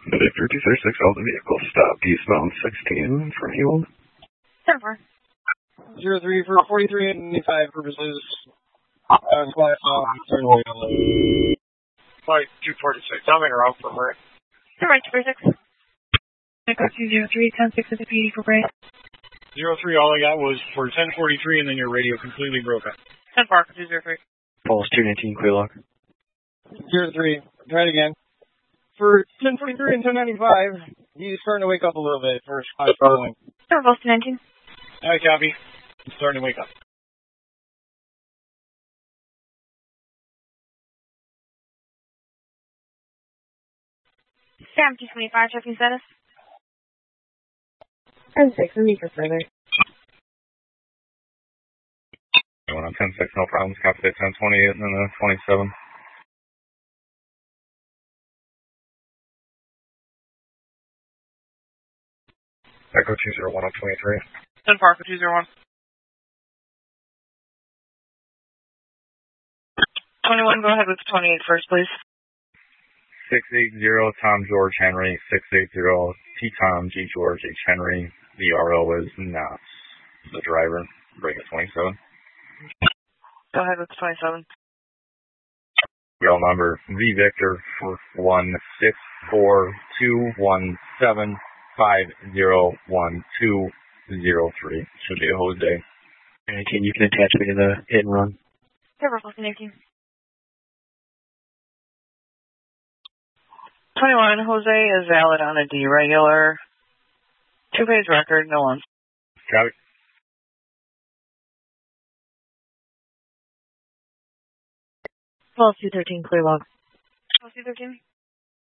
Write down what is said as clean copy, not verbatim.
Victor 236, all the vehicles stopped eastbound 16 from Ewell. 10-4. 03 for 43 and 95 purposes. Squad turn away on the flight 246. I'll make her out for break. Turn right 246. Echo 203, 10-6 at the PD for break. 03, all I got was for 1043 and then your radio completely broke up. 10-4 for 203. Pulse 219, clear lock. 03, try it again. For 1043 and 1095, he's starting to wake up a little bit for squad following. Turn Pulse 219. Alright, copy. He's starting to wake up. Sam 225, checking status. 10-6, and me for further. Going on 10-6, no problems. Copy that 10-28 and then 27. Echo 201 on 23. 10-4 for 201. 21, go ahead with 28 first, please. 680 Tom George Henry, 680 T Tom G George H Henry. The RO is not the driver. Break at 27. Go ahead with 27. Real number V Victor 4164217501203. Should be a Jose. 19, you can attach me to the hit and run. Turn Pulse 18. 21, Jose is valid on a deregular. 2-page record, no one. Got it. Pulse 213, clear log. Pulse 213.